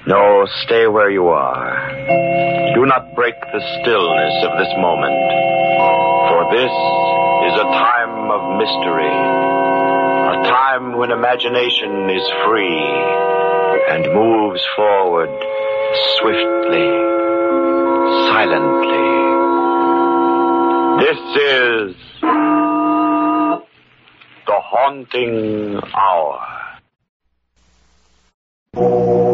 No, stay where you are. Do not break the stillness of this moment, for this is a time of mystery, a time when imagination is free and moves forward swiftly, silently. This is the Haunting Hour.